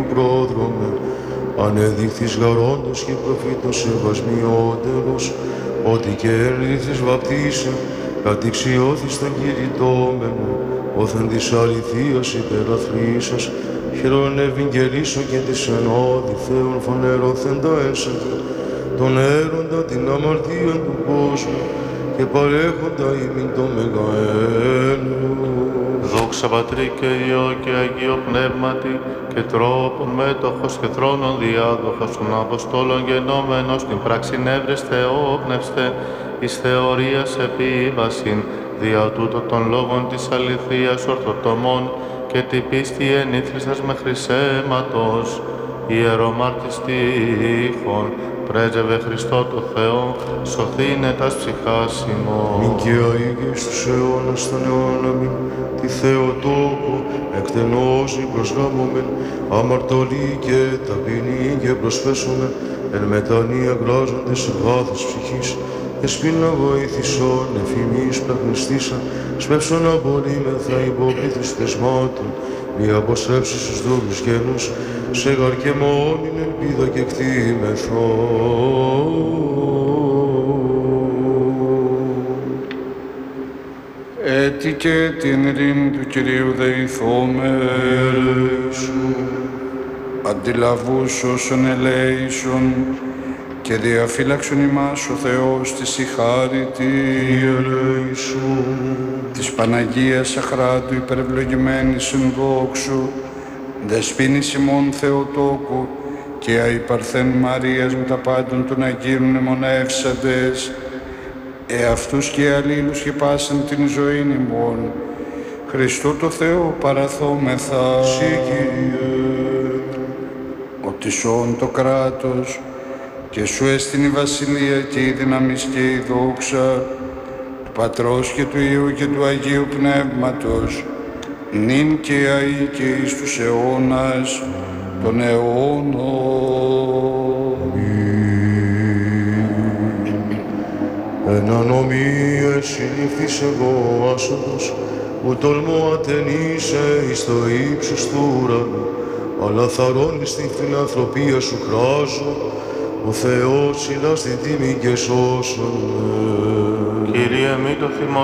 πρόδρομε, ανεδείχθης γαρόντος και προφήτος σεβασμιότερος, ότι και έληθες βαπτίσε, κατηξιώθης τον κηρυτόμενο, όθεν της αληθείας υπεραθρήσας, χειρόν ευηγγελίσω και της ενώδη Θεόν φανερώθεντα ένσετε, τον έροντα την αμαρτία του κόσμου και παρέχοντα ημίν το μεγαένου. Δόξα Πατρί και Υιό και Αγίο Πνεύματι και τρόπον μέτοχος και θρόνων διάδοχος των Αποστόλων γενόμενος την πράξην έβρεστε όπνευστε εις θεωρίας επίβασιν δια τούτο των λόγων της αληθείας ορθοτομών και την πίστη ενήθλισσας μέχρι σέματος ιερομάρτης τύχων πρέσβευε Χριστό το Θεό, σωθήνε τας ψυχάς ημών. Μην και αίγες τους αιώνας των αιώνα μην, τη Θεοτόκο εκτενώσει προσγάμωμεν, αμαρτωλή και ταπεινή και προσφέσομεν, εν μετανία γράζονται σε βάθος ψυχής, εσπίν να βοήθησον εφημείς πλαχνιστήσα, σπεύσον απολύμεθα υπόκληθης θεσμάτων, μη αποστρέψεις στους δούλους γένους, σε γαρ και μόνην ελπίδα και κτήμεθο. Έτι και την ειρήνη του Κυρίου δεηθώμε, αντιλαβούς όσων ελέησον και διαφύλαξον ημάς ο Θεός της η χάρητη της Παναγίας Αχράτου υπερευλογημένης εν δόξου, δεσποίνης ημών Θεοτόκου και αϊπαρθέν Μαρίας με τα πάντων των Αγίων μνημονεύσαντες, εαυτούς και αλλήλους και πάσαν την ζωήν ημών, Χριστού το Θεό παραθόμεθα. Συ Κύριε, ότι σώον το κράτος και σου έστειν η βασιλεία και η δύναμις και η δόξα του Πατρός και του Υιού και του Αγίου Πνεύματος, νυν και αεί και εις τους αιώνας των αιώνων. εν ανομίες συνήφθης εγώ άσοδος, που τολμώ ατενίσαι εις το ύψος του ουρανού, αλλά θαρώνεις την φιλανθρωπία σου κράζω, ο Θεός ψηλά στην τίμη και σώσον με. Κύριε μη το θυμό